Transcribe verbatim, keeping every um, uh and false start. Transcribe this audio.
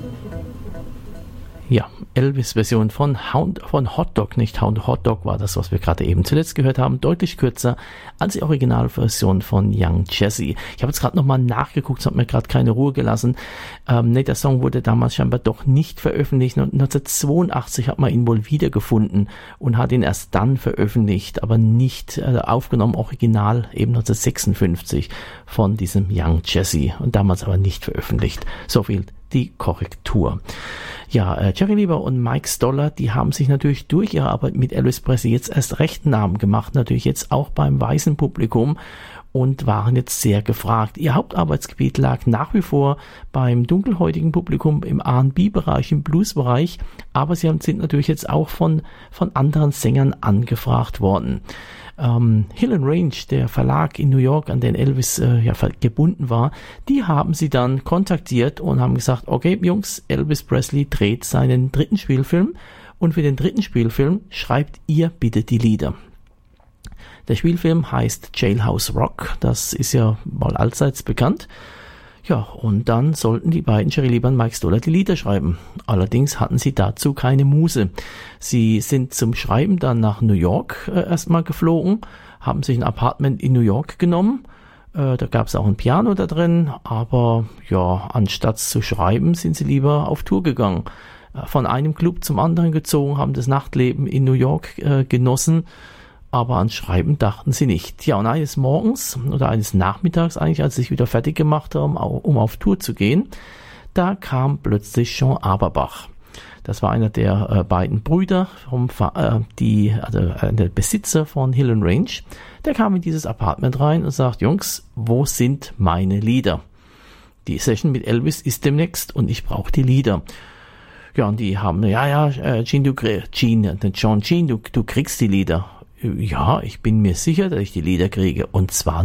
Ja, Elvis-Version von, Hound, von Hot Dog, nicht Hound, Hot Dog war das, was wir gerade eben zuletzt gehört haben, deutlich kürzer als die Originalversion von Young Jesse. Ich habe jetzt gerade nochmal nachgeguckt, es hat mir gerade keine Ruhe gelassen. Ähm, nee, der Song wurde damals scheinbar doch nicht veröffentlicht. neunzehnhundertzweiundachtzig hat man ihn wohl wiedergefunden und hat ihn erst dann veröffentlicht, aber nicht äh, aufgenommen, original eben neunzehnhundertsechsundfünfzig von diesem Young Jesse und damals aber nicht veröffentlicht. So viel die Korrektur. Ja, äh, Jerry Lieber und Mike Stoller, die haben sich natürlich durch ihre Arbeit mit Elvis Presley jetzt erst recht Namen gemacht, natürlich jetzt auch beim weißen Publikum und waren jetzt sehr gefragt. Ihr Hauptarbeitsgebiet lag nach wie vor beim dunkelhäutigen Publikum im R und B-Bereich, im Blues-Bereich, aber sie sind natürlich jetzt auch von, von anderen Sängern angefragt worden. Ähm, Hill and Range, der Verlag in New York, an den Elvis äh, ja, gebunden war, die haben sie dann kontaktiert und haben gesagt, okay Jungs, Elvis Presley dreht seinen dritten Spielfilm und für den dritten Spielfilm schreibt ihr bitte die Lieder. Der Spielfilm heißt Jailhouse Rock, das ist ja mal allseits bekannt. Ja, und dann sollten die beiden, Jerry Lieber und Mike Stoller, die Lieder schreiben. Allerdings hatten sie dazu keine Muse. Sie sind zum Schreiben dann nach New York äh, erstmal geflogen, haben sich ein Apartment in New York genommen. Äh, da gab es auch ein Piano da drin, aber ja, anstatt zu schreiben, sind sie lieber auf Tour gegangen. Äh, von einem Club zum anderen gezogen, haben das Nachtleben in New York äh, genossen. Aber ans Schreiben dachten sie nicht. Ja, und eines Morgens oder eines Nachmittags eigentlich, als sie sich wieder fertig gemacht haben, um auf Tour zu gehen, da kam plötzlich Jean Aberbach. Das war einer der äh, beiden Brüder, vom, äh, die, also äh, der Besitzer von Hill and Range. Der kam in dieses Apartment rein und sagt, Jungs, wo sind meine Lieder? Die Session mit Elvis ist demnächst und ich brauche die Lieder. Ja, und die haben, ja, ja, äh, Gene, du, Gene, John, Gene, du, du kriegst die Lieder. Ja, ich bin mir sicher, dass ich die Lieder kriege. Und zwar